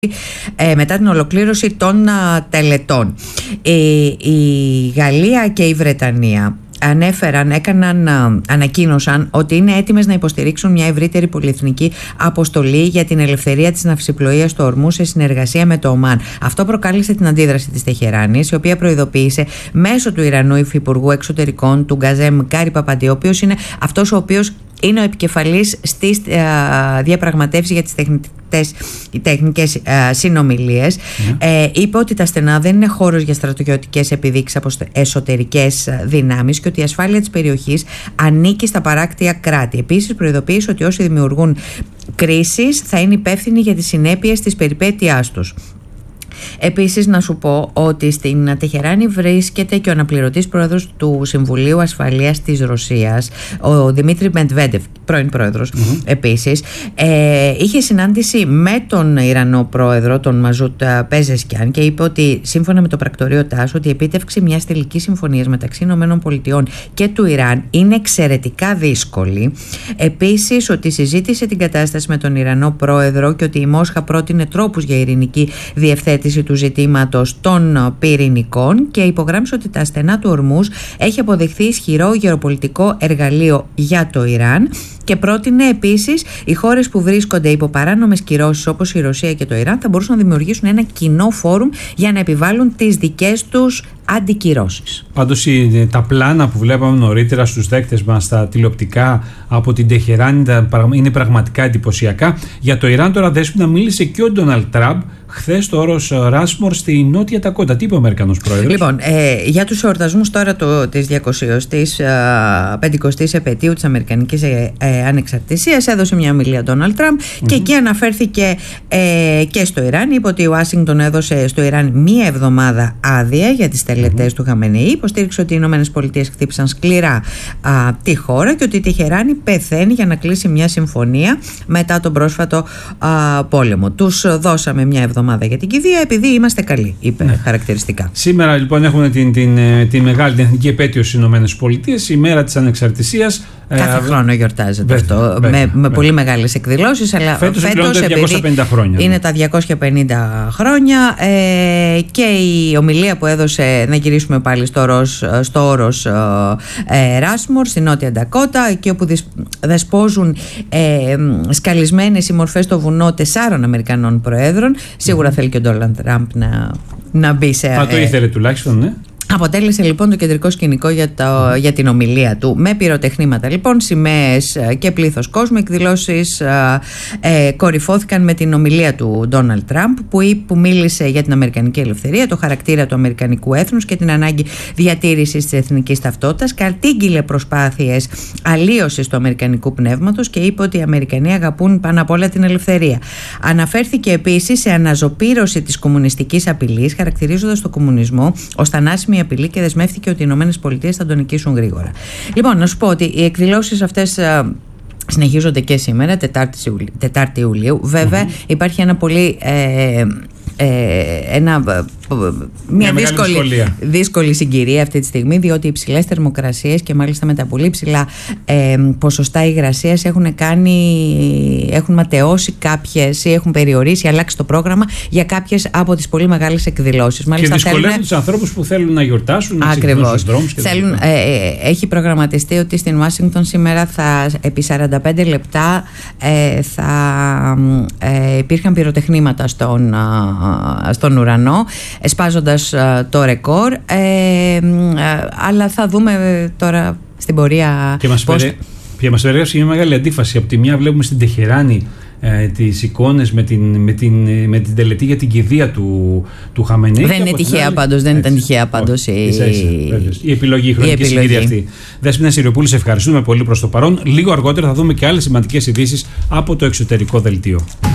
μετά την ολοκλήρωση των τελετών. Η Γαλλία και η Βρετανία ανακοίνωσαν ότι είναι έτοιμες να υποστηρίξουν μια ευρύτερη πολυεθνική αποστολή για την ελευθερία της ναυσιπλοείας του Ορμού σε συνεργασία με το Ομάν. Αυτό προκάλεσε την αντίδραση της Τεχεράνης, η οποία προειδοποίησε μέσω του Ιρανού Υφυπουργού Εξωτερικών, του Γκαζέμ Κάρι Παπαντή, ο οποίος είναι αυτός ο οποίος είναι ο επικεφαλής στις διαπραγματεύσεις για τις τεχνικές συνομιλίες. Είπε ότι τα στενά δεν είναι χώρος για στρατιωτικές επιδείξεις από εσωτερικές δυνάμεις και ότι η ασφάλεια της περιοχής ανήκει στα παράκτια κράτη. Επίσης προειδοποίησε ότι όσοι δημιουργούν κρίσεις θα είναι υπεύθυνοι για τις συνέπειες της περιπέτειάς τους. Επίσης να σου πω ότι στην Τεχεράνη βρίσκεται και ο αναπληρωτής πρόεδρος του Συμβουλίου Ασφαλείας της Ρωσίας, ο Δημήτρη Μεντβέντεφ, πρώην πρόεδρος. Επίσης είχε συνάντηση με τον Ιρανό πρόεδρο, τον Μαζούτ Πεζεσκιάν, και είπε ότι σύμφωνα με το πρακτορείο ΤΑΣ ότι η επίτευξη μιας τελικής συμφωνίας μεταξύ ΗΠΑ και του Ιράν είναι εξαιρετικά δύσκολη. Επίσης ότι συζήτησε την κατάσταση με τον Ιρανό πρόεδρο και ότι η Μόσχα πρότεινε τρόπους για ειρηνική διευθέτηση του ζητήματος των πυρηνικών και υπογράμμισε ότι τα στενά του Ορμούζ έχει αποδειχθεί ισχυρό γεωπολιτικό εργαλείο για το Ιράν και πρότεινε επίσης οι χώρες που βρίσκονται υπό παράνομες κυρώσεις όπως η Ρωσία και το Ιράν θα μπορούσαν να δημιουργήσουν ένα κοινό φόρουμ για να επιβάλλουν τις δικές τους αντικυρώσεις. Πάντως τα πλάνα που βλέπαμε νωρίτερα στους δέκτες μας στα τηλεοπτικά από την Τεχεράνη είναι πραγματικά εντυπωσιακά. Για το Ιράν τώρα, Δέσποινα, μίλησε και ο Ντόναλντ Τραμπ χθες στο όρος Ράσμορ στη Νότια Ντακότα. Τι είπε ο Αμερικανός πρόεδρος? Λοιπόν, για τους εορτασμούς τώρα της 250ης επετείου της Αμερικανικής Ανεξαρτησίας έδωσε μια ομιλία ο Ντόναλντ Τραμπ και εκεί αναφέρθηκε και στο Ιράν. Είπε ότι η Ουάσιγκτον έδωσε στο Ιράν μία εβδομάδα άδεια για τις τελετές του Χαμενεή. Υποστήριξε ότι οι ΗΠΑ χτύπησαν σκληρά τη χώρα και ότι η Τεχεράνη πεθαίνει για να κλείσει μια συμφωνία μετά τον πρόσφατο πόλεμο. Τους δώσαμε μια εβδομάδα για την κηδεία επειδή είμαστε καλοί, είπε χαρακτηριστικά. Σήμερα λοιπόν έχουμε την μεγάλη εθνική επέτειο στις ΗΠΑ, η μέρα της Ανεξαρτησίας. Κάθε χρόνο γιορτάζεται αυτό με πολύ μεγάλες εκδηλώσεις, αλλά φέτος επειδή είναι τα 250 χρόνια και η ομιλία που έδωσε, να γυρίσουμε πάλι στο όρος Ράσμορ στη Νότια Ντακότα, εκεί όπου δεσπόζουν σκαλισμένες οι μορφές στο βουνό 4 Αμερικανών προέδρων. Σίγουρα θέλει και ο Ντόναλντ Τραμπ να μπει σε... το ήθελε τουλάχιστον, ναι. Αποτέλεσε λοιπόν το κεντρικό σκηνικό για την ομιλία του. Με πυροτεχνήματα λοιπόν, σημαίες και πλήθος κόσμου. Εκδηλώσεις κορυφώθηκαν με την ομιλία του Ντόναλντ Τραμπ που μίλησε για την αμερικανική ελευθερία, το χαρακτήρα του αμερικανικού έθνους και την ανάγκη διατήρησης της εθνικής ταυτότητας. Κατήγγειλε προσπάθειες αλλίωσης του αμερικανικού πνεύματος και είπε ότι οι Αμερικανοί αγαπούν πάνω απ' όλα την ελευθερία. Αναφέρθηκε επίσης σε αναζωπήρωση της κομμουνιστικής απειλής, χαρακτηρίζοντας τον κομμουνισμό ως θανάσιμη απειλή και δεσμεύτηκε ότι οι ΗΠΑ θα τον νικήσουν γρήγορα. Λοιπόν, να σου πω ότι οι εκδηλώσεις αυτές συνεχίζονται και σήμερα, 4η Ιουλίου. Βέβαια, υπάρχει ένα πολύ... μια δύσκολη συγκυρία αυτή τη στιγμή, διότι οι υψηλές θερμοκρασίες και μάλιστα με τα πολύ ψηλά ποσοστά υγρασίας έχουν ματαιώσει κάποιες ή έχουν περιορίσει, αλλάξει το πρόγραμμα για κάποιες από τις πολύ μεγάλες εκδηλώσεις. Μάλιστα, και δυσκολεύουν τους ανθρώπους που θέλουν να γιορτάσουν, να ξεκινούν στους δρόμους. Έχει προγραμματιστεί ότι στην Ουάσιγκτον σήμερα επί 45 λεπτά θα υπήρχαν πυροτεχνήματα στον ουρανό, σπάζοντας το ρεκόρ, αλλά θα δούμε τώρα στην πορεία και μας περιέγραψε μια μεγάλη αντίφαση. Από τη μια βλέπουμε στην Τεχεράνη τις εικόνες με την τελετή για την κηδεία του Χαμενεή. Δεν είναι τυχαία πάντως, δεν ήταν τυχαία πάντως η επιλογή, η χρονική συγκυρία αυτή. Δέσποινα Συριοπούλου, σε ευχαριστούμε πολύ προς το παρόν. Λίγο αργότερα θα δούμε και άλλες σημαντικές ειδήσεις από το εξωτερικό δελτίο.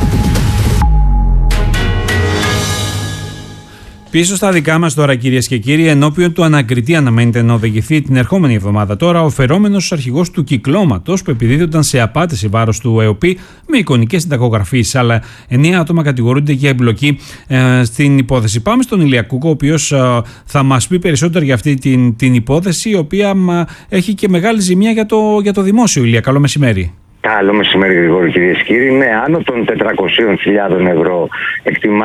Πίσω στα δικά μας τώρα, κυρίες και κύριοι, ενώπιον του ανακριτή αναμένεται να οδηγηθεί την ερχόμενη εβδομάδα τώρα ο φερόμενος αρχηγός του κυκλώματος που επιδίδονταν σε απάτες ει βάρος του ΕΟΠΗ με εικονικές συνταγογραφίες. Αλλά 9 άτομα κατηγορούνται για εμπλοκή στην υπόθεση. Πάμε στον Ηλία Κούκο, ο οποίος θα μας πει περισσότερο για αυτή την υπόθεση, η οποία έχει και μεγάλη ζημία για το δημόσιο. Ηλία, καλό μεσημέρι. Καλό μεσημέρι, Γρηγόρη, κυρίες και κύριοι. Ναι, άνω των 400.000 ευρώ εκτιμά